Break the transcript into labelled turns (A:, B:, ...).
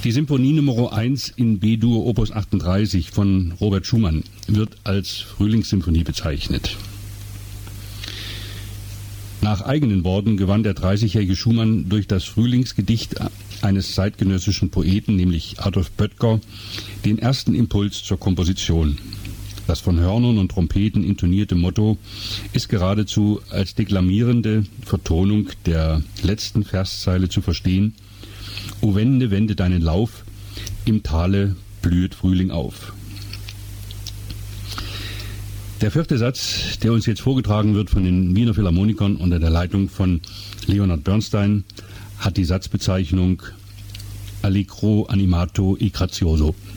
A: Die Symphonie Nummer 1 in B-Dur Opus 38 von Robert Schumann wird als Frühlingssymphonie bezeichnet. Nach eigenen Worten gewann der 30-jährige Schumann durch das Frühlingsgedicht eines zeitgenössischen Poeten, nämlich Adolf Böttger, den ersten Impuls zur Komposition. Das von Hörnern und Trompeten intonierte Motto ist geradezu als deklamierende Vertonung der letzten Verszeile zu verstehen: O Wende, wende deinen Lauf, im Tale blühet Frühling auf. Der vierte Satz, der uns jetzt vorgetragen wird von den Wiener Philharmonikern unter der Leitung von Leonard Bernstein, hat die Satzbezeichnung Allegro animato e grazioso.